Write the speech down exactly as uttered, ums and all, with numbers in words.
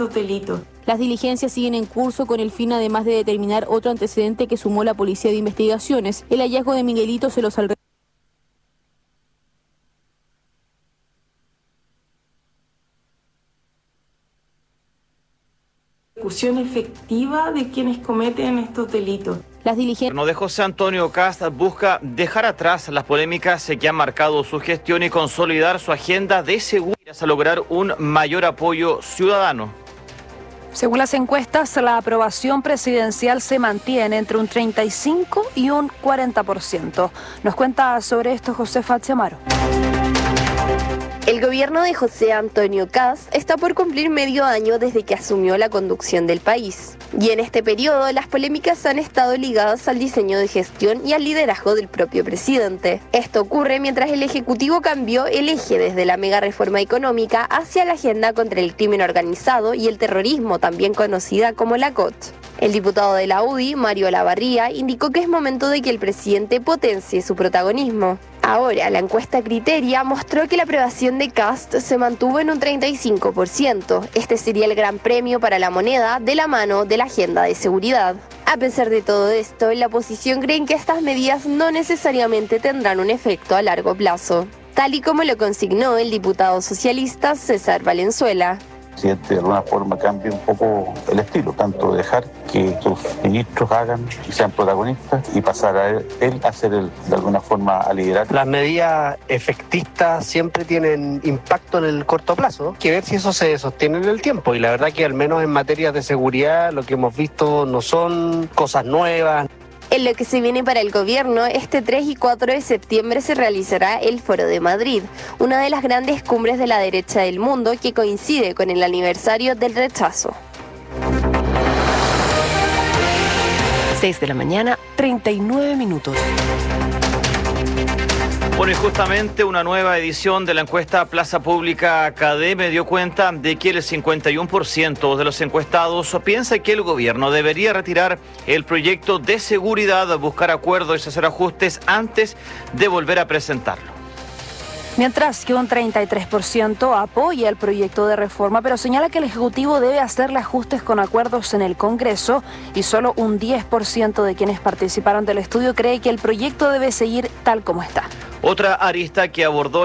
estos delitos. Las diligencias siguen en curso con el fin además de determinar otro antecedente que sumó la Policía de Investigaciones. El hallazgo de Miguelito se los alrededores. Ejecución efectiva de quienes cometen estos delitos. Las diligencias... El gobierno de José Antonio Kast busca dejar atrás las polémicas que han marcado su gestión y consolidar su agenda de seguridad a lograr un mayor apoyo ciudadano. Según las encuestas, la aprobación presidencial se mantiene entre un treinta y cinco y un cuarenta por ciento. Nos cuenta sobre esto José Fachamaro. El gobierno de José Antonio Kast está por cumplir medio año desde que asumió la conducción del país. Y en este periodo las polémicas han estado ligadas al diseño de gestión y al liderazgo del propio presidente. Esto ocurre mientras el Ejecutivo cambió el eje desde la mega reforma económica hacia la agenda contra el crimen organizado y el terrorismo, también conocida como la C O T. El diputado de la U D I, Mario Olavarría, indicó que es momento de que el presidente potencie su protagonismo. Ahora, la encuesta Criteria mostró que la aprobación de Kast se mantuvo en un treinta y cinco por ciento. Este sería el gran premio para la moneda de la mano de la agenda de seguridad. A pesar de todo esto, en la oposición creen que estas medidas no necesariamente tendrán un efecto a largo plazo, tal y como lo consignó el diputado socialista César Valenzuela. El presidente de alguna forma cambia un poco el estilo, tanto dejar que sus ministros hagan y sean protagonistas y pasar a él, él a ser el, de alguna forma a liderar. Las medidas efectistas siempre tienen impacto en el corto plazo. Hay que ver si eso se sostiene en el tiempo y la verdad que al menos en materia de seguridad lo que hemos visto no son cosas nuevas. En lo que se viene para el gobierno, este tres y cuatro de septiembre se realizará el Foro de Madrid, una de las grandes cumbres de la derecha del mundo que coincide con el aniversario del rechazo. seis de la mañana, treinta y nueve minutos. Bueno, y justamente una nueva edición de la encuesta Plaza Pública Academia dio cuenta de que el cincuenta y uno por ciento de los encuestados piensa que el gobierno debería retirar el proyecto de seguridad, buscar acuerdos y hacer ajustes antes de volver a presentarlo. Mientras que un treinta y tres por ciento apoya el proyecto de reforma, pero señala que el Ejecutivo debe hacerle ajustes con acuerdos en el Congreso y solo un diez por ciento de quienes participaron del estudio cree que el proyecto debe seguir tal como está. Otra arista que abordó